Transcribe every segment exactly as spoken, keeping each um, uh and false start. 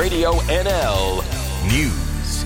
Radio N L News.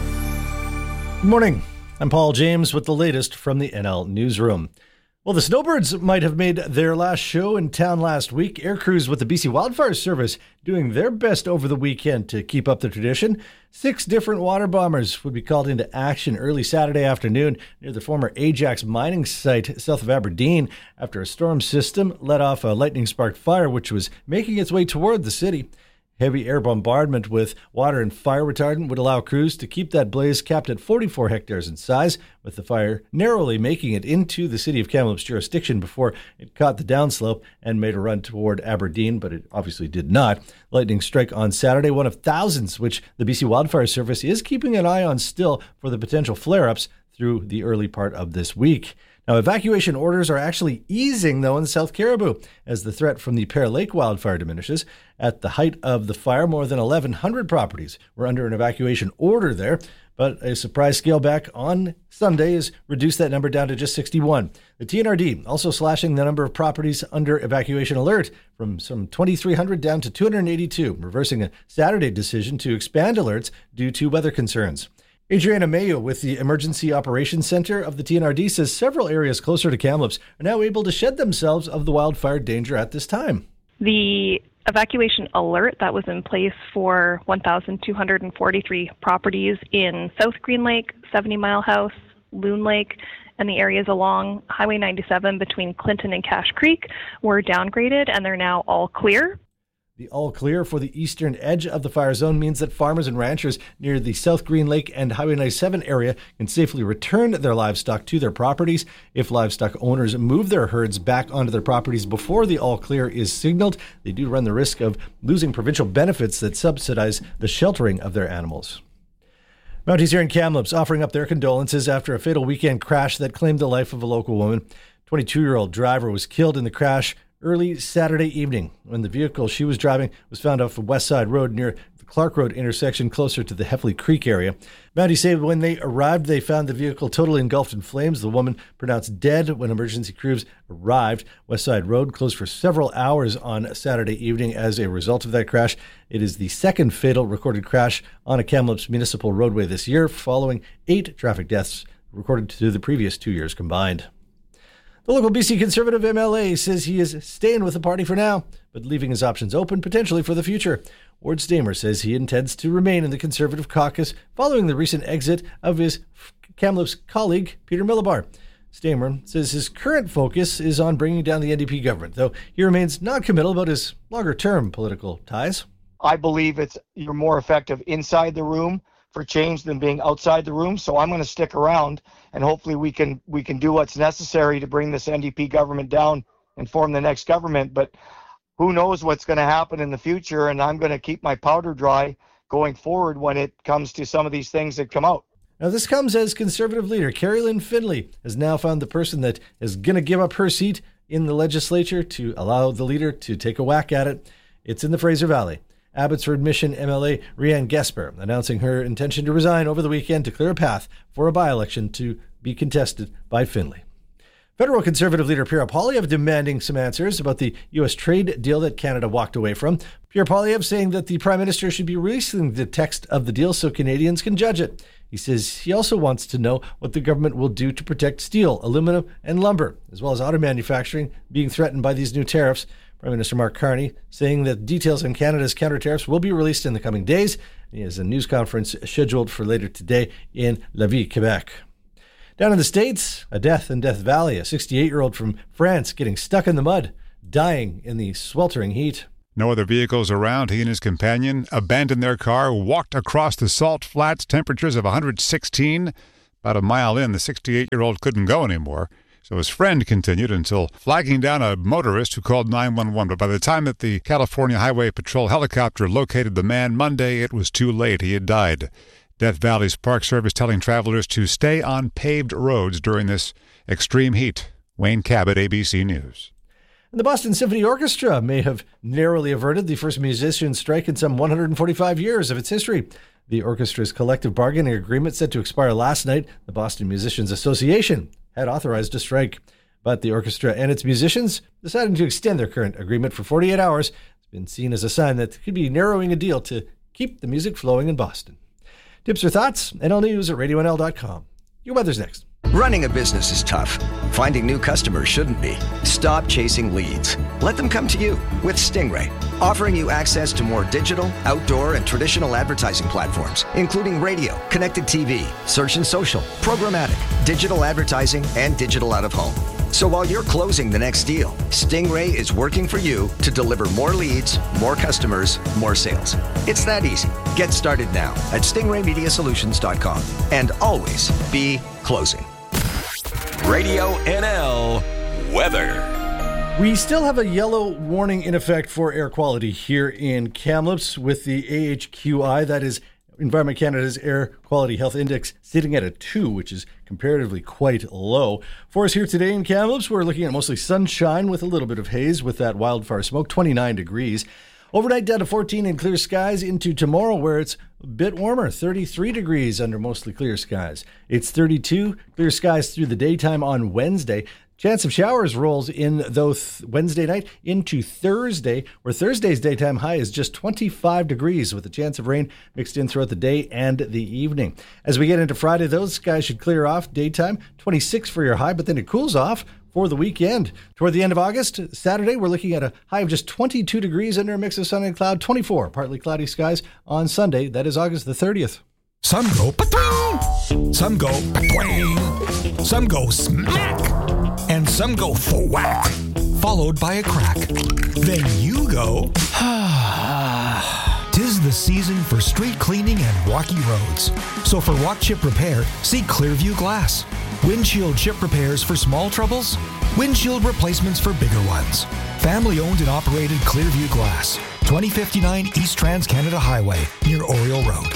Good morning. I'm Paul James with the latest from the N L Newsroom. Well, the Snowbirds might have made their last show in town last week. Air crews with the B C Wildfire Service doing their best over the weekend to keep up the tradition. Six different water bombers would be called into action early Saturday afternoon near the former Ajax mining site south of Aberdeen after a storm system let off a lightning-sparked fire which was making its way toward the city. Heavy air bombardment with water and fire retardant would allow crews to keep that blaze capped at forty-four hectares in size, with the fire narrowly making it into the city of Kamloops jurisdiction before it caught the downslope and made a run toward Aberdeen, but it obviously did not. Lightning strike on Saturday, one of thousands which the B C Wildfire Service is keeping an eye on still for the potential flare-ups through the early part of this week. Now, evacuation orders are actually easing, though, in South Caribou as the threat from the Pear Lake wildfire diminishes. At the height of the fire, more than eleven hundred properties were under an evacuation order there, but a surprise scale back on Sunday has reduced that number down to just sixty-one. The T N R D also slashing the number of properties under evacuation alert from some twenty-three hundred down to two hundred eighty-two, reversing a Saturday decision to expand alerts due to weather concerns. Adriana Mayo with the Emergency Operations Center of the T N R D says several areas closer to Kamloops are now able to shed themselves of the wildfire danger at this time. The evacuation alert that was in place for one thousand two hundred forty-three properties in South Green Lake, seventy Mile House, Loon Lake, and the areas along Highway ninety-seven between Clinton and Cache Creek were downgraded and they're now all clear. The all clear for the eastern edge of the fire zone means that farmers and ranchers near the South Green Lake and Highway ninety-seven area can safely return their livestock to their properties. If livestock owners move their herds back onto their properties before the all clear is signaled, they do run the risk of losing provincial benefits that subsidize the sheltering of their animals. Mounties here in Kamloops offering up their condolences after a fatal weekend crash that claimed the life of a local woman. twenty-two-year-old driver was killed in the crash early Saturday evening when the vehicle she was driving was found off of West Side Road near the Clark Road intersection closer to the Heffley Creek area. Mounties say when they arrived, they found the vehicle totally engulfed in flames. The woman pronounced dead when emergency crews arrived. West Side Road closed for several hours on Saturday evening as a result of that crash. It is the second fatal recorded crash on a Kamloops municipal roadway this year, following eight traffic deaths recorded to the previous two years combined. The local B C Conservative M L A says he is staying with the party for now, but leaving his options open potentially for the future. Ward Stamer says he intends to remain in the Conservative caucus following the recent exit of his Kamloops colleague, Peter Millibar. Stamer says his current focus is on bringing down the N D P government, though he remains non-committal about his longer-term political ties. I believe it's you're more effective inside the room for change than being outside the room, so I'm going to stick around, and hopefully we can we can do what's necessary to bring this N D P government down and form the next government. But who knows what's going to happen in the future, and I'm going to keep my powder dry going forward when it comes to some of these things that come out. Now, this comes as Conservative leader Carrie Lynn Findlay has now found the person that is going to give up her seat in the legislature to allow the leader to take a whack at it. It's in the Fraser Valley. Abbotsford Mission M L A Rianne Gesper announcing her intention to resign over the weekend to clear a path for a by-election to be contested by Findlay. Federal Conservative leader Pierre Poilievre demanding some answers about the U S trade deal that Canada walked away from. Pierre Poilievre saying that the Prime Minister should be releasing the text of the deal so Canadians can judge it. He says he also wants to know what the government will do to protect steel, aluminum, and lumber, as well as auto manufacturing being threatened by these new tariffs. Prime Minister Mark Carney saying that details on Canada's counter tariffs will be released in the coming days. He has a news conference scheduled for later today in Lévis, Quebec. Down in the States, a death in Death Valley, a sixty-eight-year-old from France getting stuck in the mud, dying in the sweltering heat. No other vehicles around. He and his companion abandoned their car, walked across the salt flats, temperatures of one hundred sixteen. About a mile in, the sixty-eight-year-old couldn't go anymore. So his friend continued until flagging down a motorist who called nine one one. But by the time that the California Highway Patrol helicopter located the man Monday, it was too late. He had died. Death Valley's Park Service telling travelers to stay on paved roads during this extreme heat. Wayne Cabot, A B C News. And the Boston Symphony Orchestra may have narrowly averted the first musician strike in some one hundred forty-five years of its history. The orchestra's collective bargaining agreement set to expire last night. The Boston Musicians Association had authorized a strike, but the orchestra and its musicians decided to extend their current agreement for forty-eight hours. It's been seen as a sign that it could be narrowing a deal to Keep the music flowing in Boston. Tips or thoughts? N L News at radio N L dot com. Your weather's next. Running a business is tough. Finding new customers shouldn't be. Stop chasing leads. Let them come to you with Stingray, offering you access to more digital, outdoor, and traditional advertising platforms, including radio, connected T V, search and social, programmatic, digital advertising, and digital out-of-home. So while you're closing the next deal, Stingray is working for you to deliver more leads, more customers, more sales. It's that easy. Get started now at stingray media solutions dot com and always be closing. Radio N L weather. We still have a yellow warning in effect for air quality here in Kamloops with the A H Q I, that is Environment Canada's Air Quality Health Index, sitting at a two, which is comparatively quite low. For us here today in Kamloops, we're looking at mostly sunshine with a little bit of haze with that wildfire smoke, twenty-nine degrees. Overnight down to fourteen in clear skies into tomorrow where it's a bit warmer, thirty-three degrees under mostly clear skies. It's thirty-two, clear skies through the daytime on Wednesday. Chance of showers rolls in, though, th- Wednesday night into Thursday, where Thursday's daytime high is just twenty-five degrees with a chance of rain mixed in throughout the day and the evening. As we get into Friday, those skies should clear off daytime, twenty-six for your high, but then it cools off for the weekend. Toward the end of August, Saturday, we're looking at a high of just twenty-two degrees under a mix of sun and cloud, twenty-four partly cloudy skies on Sunday. That is August the thirtieth. Some go pa-twing, some go pa-twing, some go smack, and some go thwack, followed by a crack. Then you go, ah. Tis the season for street cleaning and walky roads. So for walk chip repair, see Clearview Glass. Windshield chip repairs for small troubles, windshield replacements for bigger ones. Family owned and operated Clearview Glass, twenty fifty-nine East Trans-Canada Highway, near Oriole Road.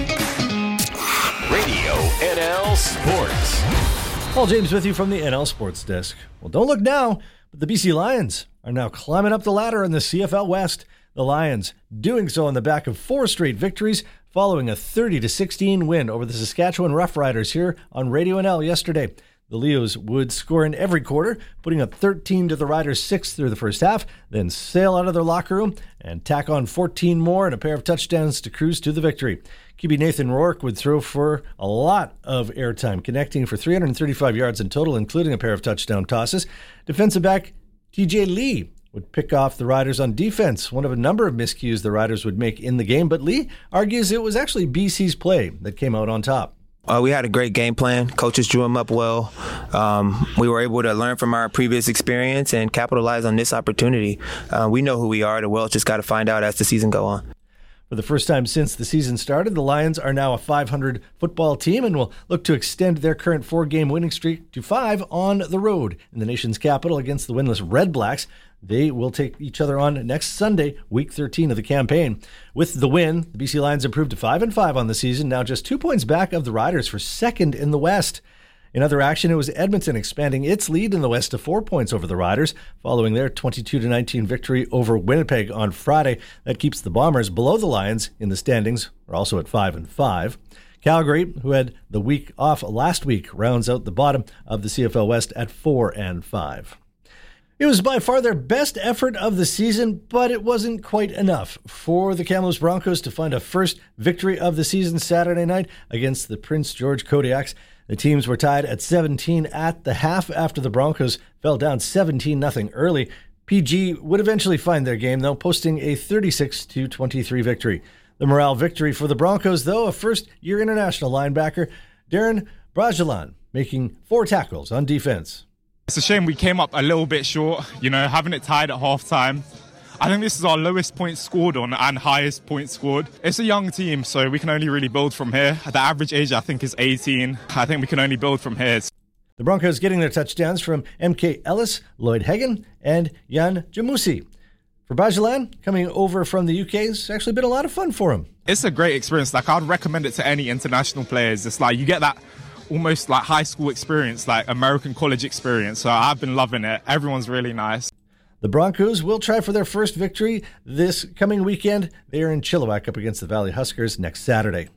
Radio N L Sports. Paul James with you from the N L Sports Desk. Well, don't look now, but the B C Lions are now climbing up the ladder in the C F L West. The Lions doing so on the back of four straight victories following a thirty to sixteen win over the Saskatchewan Roughriders here on Radio N L yesterday. The Leos would score in every quarter, putting up thirteen to the Riders' six through the first half, then sail out of their locker room and tack on fourteen more and a pair of touchdowns to cruise to the victory. Q B Nathan Rourke would throw for a lot of airtime, connecting for three hundred thirty-five yards in total, including a pair of touchdown tosses. Defensive back T J Lee would pick off the Riders on defense, one of a number of miscues the Riders would make in the game, but Lee argues it was actually B C's play that came out on top. Uh, we had a great game plan. Coaches drew them up well. Um, we were able to learn from our previous experience and capitalize on this opportunity. Uh, we know who we are. The world just got to find out as the season go on. For the first time since the season started, the Lions are now a five hundred football team and will look to extend their current four-game winning streak to five on the road in the nation's capital against the winless Red Blacks. They will take each other on next Sunday, week thirteen of the campaign. With the win, the B C Lions improved to five and five on the season, now just two points back of the Riders for second in the West. In other action, it was Edmonton expanding its lead in the West to four points over the Riders, following their twenty-two to nineteen victory over Winnipeg on Friday. That keeps the Bombers below the Lions in the standings, are also at five and five. Calgary, who had the week off last week, rounds out the bottom of the C F L West at four and five. It was by far their best effort of the season, but it wasn't quite enough for the Kamloops Broncos to find a first victory of the season Saturday night against the Prince George Kodiaks. The teams were tied at seventeen at the half after the Broncos fell down seventeen nothing early. P G would eventually find their game, though, posting a thirty-six to twenty-three victory. The morale victory for the Broncos, though, a first-year international linebacker, Darren Bragelan, making four tackles on defense. It's a shame we came up a little bit short, you know, having it tied at halftime. I think this is our lowest points scored on and highest points scored. It's a young team, so we can only really build from here. The average age, I think, is eighteen. I think we can only build from here. The Broncos getting their touchdowns from M K Ellis, Lloyd Hagan, and Jan Jamusi. For Bragelan, coming over from the U K, it's actually been a lot of fun for him. It's a great experience. Like, I'd recommend it to any international players. It's like you get that almost like high school experience, like American college experience. So I've been loving it. Everyone's really nice. The Broncos will try for their first victory this coming weekend. They are in Chilliwack up against the Valley Huskers next Saturday.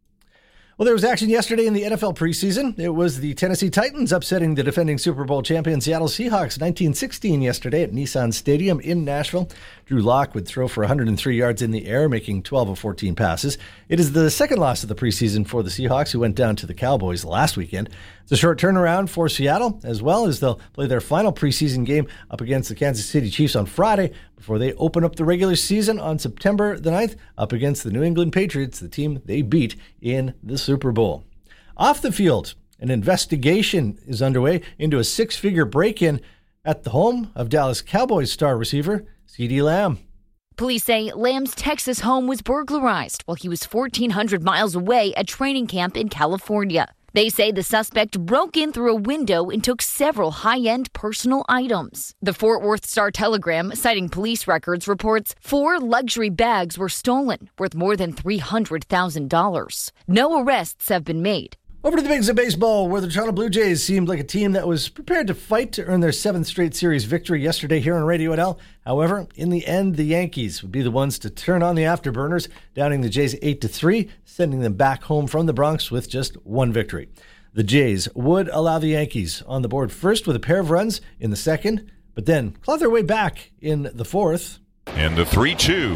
Well, there was action yesterday in the N F L preseason. It was the Tennessee Titans upsetting the defending Super Bowl champion Seattle Seahawks nineteen sixteen yesterday at Nissan Stadium in Nashville. Drew Drew Lock would throw for one hundred three yards in the air, making twelve of fourteen passes. It is the second loss of the preseason for the Seahawks, who went down to the Cowboys last weekend. It's a short turnaround for Seattle, as well as they'll play their final preseason game up against the Kansas City Chiefs on Friday before they open up the regular season on September the ninth up against the New England Patriots, the team they beat in the Super Bowl. Off the field, an investigation is underway into a six-figure break-in at the home of Dallas Cowboys star receiver CeeDee Lamb. Police say Lamb's Texas home was burglarized while he was fourteen hundred miles away at training camp in California. They say the suspect broke in through a window and took several high-end personal items. The Fort Worth Star-Telegram, citing police records, reports four luxury bags were stolen, worth more than three hundred thousand dollars. No arrests have been made. Over to the bigs of baseball, where the Toronto Blue Jays seemed like a team that was prepared to fight to earn their seventh straight series victory yesterday here on Radio N L. However, in the end, the Yankees would be the ones to turn on the afterburners, downing the Jays eight to three, sending them back home from the Bronx with just one victory. The Jays would allow the Yankees on the board first with a pair of runs in the second, but then claw their way back in the fourth. And the three two.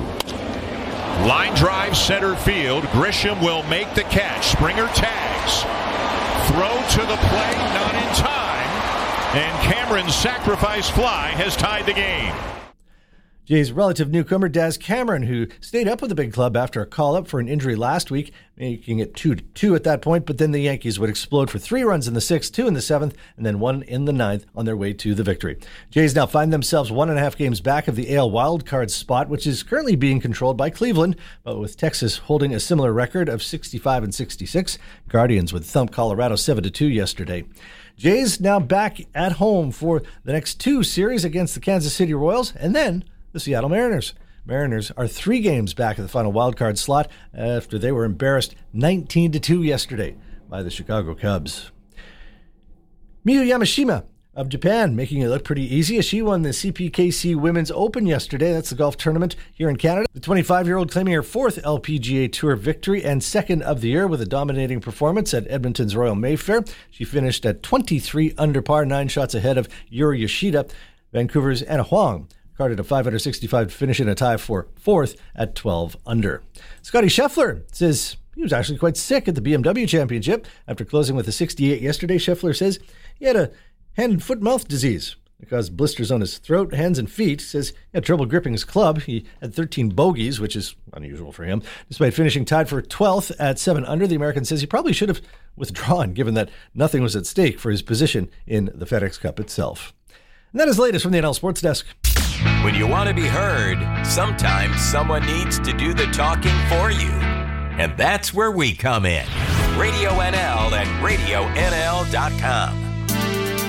Line drive center field. Grisham will make the catch. Springer tags. Throw to the plate, not in time. And Cameron's sacrifice fly has tied the game. Jays' relative newcomer Daz Cameron, who stayed up with the big club after a call-up for an injury last week, making it two to two at that point, but then the Yankees would explode for three runs in the sixth, two in the seventh, and then one in the ninth on their way to the victory. Jays now find themselves one and a half games back of the A L wildcard spot, which is currently being controlled by Cleveland, but with Texas holding a similar record of sixty-five and sixty-six. Guardians would thump Colorado seven to two yesterday. Jays now back at home for the next two series against the Kansas City Royals, and then the Seattle Mariners. Mariners are three games back at the final wildcard slot after they were embarrassed nineteen to two yesterday by the Chicago Cubs. Miyu Yamashima of Japan making it look pretty easy as she won the C P K C Women's Open yesterday. That's the golf tournament here in Canada. The twenty-five-year-old claiming her fourth L P G A Tour victory and second of the year with a dominating performance at Edmonton's Royal Mayfair. She finished at twenty-three under par, nine shots ahead of Yuri Yoshida. Vancouver's Anna Huang carded a five under sixty-five to finish in a tie for fourth at twelve under. Scotty Scheffler says he was actually quite sick at the B M W Championship. After closing with a sixty-eight yesterday, Scheffler says he had a hand and foot mouth disease that caused blisters on his throat, hands, and feet. He says he had trouble gripping his club. He had thirteen bogeys, which is unusual for him. Despite finishing tied for twelfth at seven under, the American says he probably should have withdrawn, given that nothing was at stake for his position in the FedEx Cup itself. And that is the latest from the N L Sports Desk. When you want to be heard, sometimes someone needs to do the talking for you. And that's where we come in. Radio N L and radio N L dot com.